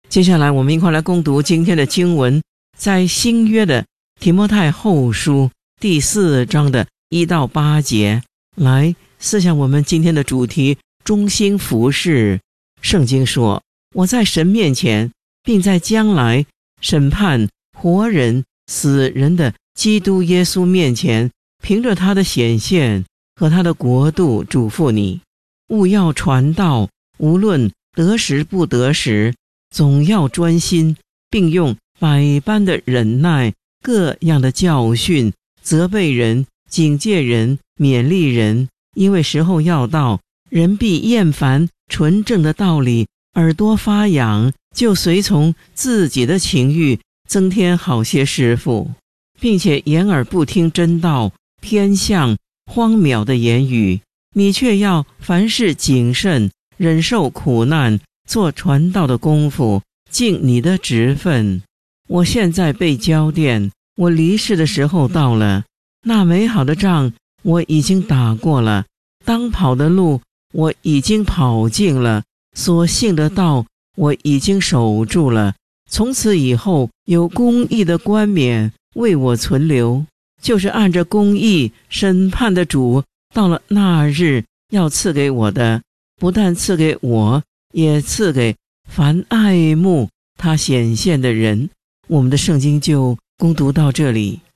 接下来我们一块来攻读今天的经文，在新约的提摩太后书第4章的1到8节，来思想我们今天的主题：忠心服事。圣经说，我在神面前，并在将来审判活人死人的基督耶稣面前，凭着他的显现和他的国度嘱咐你，务要传道，无论得时不得时，总要专心，并用百般的忍耐，各样的教训，责备人，警戒人，勉励人。因为时候要到，人必厌烦纯正的道理，耳朵发痒，就随从自己的情欲，增添好些师傅，并且掩耳不听真道，偏向荒谬的言语。你却要凡事谨慎，忍受苦难，做传道的功夫，尽你的职分。我现在被交奠，我离世的时候到了。那美好的仗我已经打过了，当跑的路我已经跑尽了，所信的道我已经守住了。从此以后，有公义的冠冕为我存留，就是按着公义审判的主，到了那日要赐给我的，不但赐给我，也赐给凡爱慕他显现的人。我们的圣经就攻读到这里。